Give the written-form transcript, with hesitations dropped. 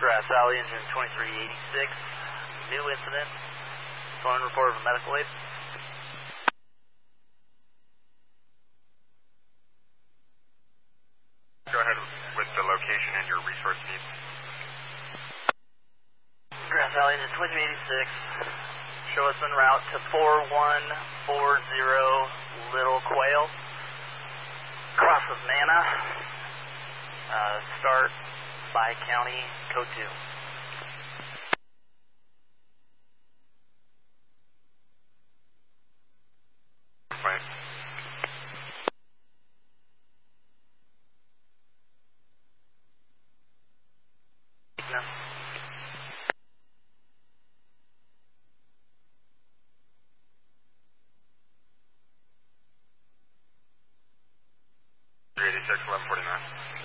Grass Valley, engine 2386. New incident. Phone report of a medical aid. Go ahead with the location and your resource needs. Grass Valley, engine 2386. Show us en route to 4140 Little Quail. Cross of Nana. Start by county, code 2. Right. No. Three 86, 1149.